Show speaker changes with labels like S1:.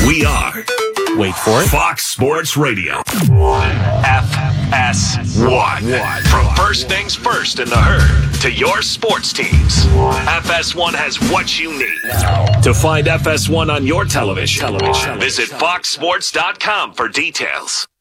S1: We are,
S2: wait for it,
S1: Fox Sports Radio. FS1. From first things first in the herd to your sports teams, FS1 has what you need. To find FS1 on your television, visit foxsports.com for details.